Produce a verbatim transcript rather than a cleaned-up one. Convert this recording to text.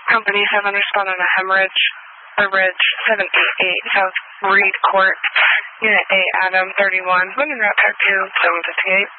Company seven, respond on a hemorrhage, or Ridge seven eight eight, South Reed Court, Unit eight, Adam thirty-one, women route tag two, seven fifty-eight.